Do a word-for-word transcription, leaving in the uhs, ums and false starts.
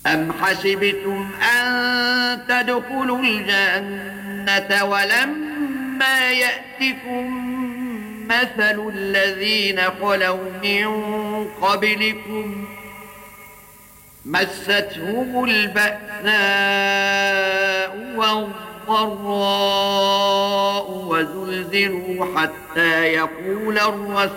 أم حسبتم أن تدخلوا الجنة ولما يأتكم مثل الذين خلوا من قبلكم مستهم البأساء والضراء وزلزلوا حتى يقول الرسول